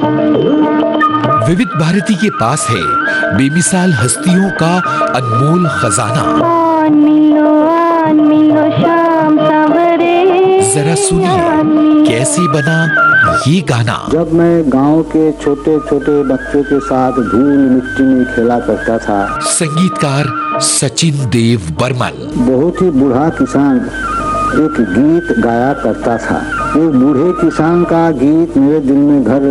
विविध भारती के पास है बेमिसाल हस्तियों का अनमोल खजाना। शाम सवरे, जरा सुनिए कैसे बना ये गाना। जब मैं गांव के छोटे छोटे बच्चों के साथ धूल मिट्टी में खेला करता था। संगीतकार सचिन देव बर्मन। बहुत ही बूढ़ा किसान एक गीत गाया करता था। एक बूढ़े किसान का गीत मेरे दिल में घर